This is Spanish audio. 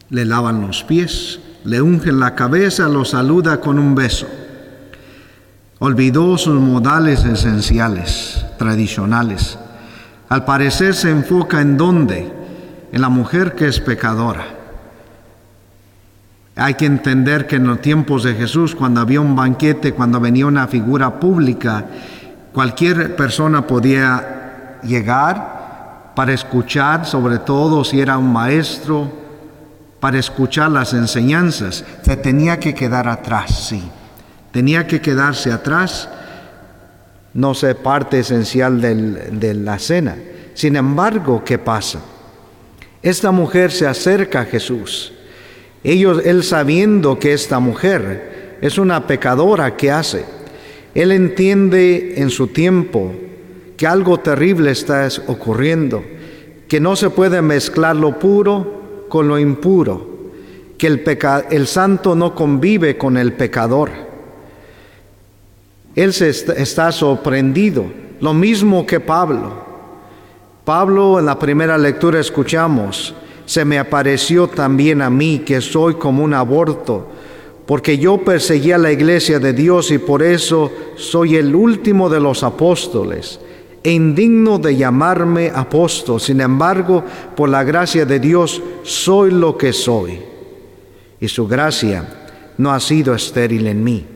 Le lavan los pies, le ungen la cabeza, lo saluda con un beso. Olvidó sus modales esenciales, tradicionales. Al parecer se enfoca en ¿dónde? En la mujer que es pecadora. Hay que entender que en los tiempos de Jesús, cuando había un banquete, cuando venía una figura pública, cualquier persona podía llegar para escuchar, sobre todo si era un maestro, para escuchar las enseñanzas. Se tenía que quedar atrás, sí. Tenía que quedarse atrás, no ser parte esencial de la cena. Sin embargo, ¿qué pasa? Esta mujer se acerca a Jesús. Él sabiendo que esta mujer es una pecadora, ¿qué hace? Él entiende en su tiempo que algo terrible está ocurriendo, que no se puede mezclar lo puro con lo impuro, que el santo no convive con el pecador. Él está sorprendido, lo mismo que Pablo. Pablo, en la primera lectura escuchamos: se me apareció también a mí, que soy como un aborto, porque yo perseguía la iglesia de Dios y por eso soy el último de los apóstoles, e indigno de llamarme apóstol. Sin embargo, por la gracia de Dios soy lo que soy, y su gracia no ha sido estéril en mí.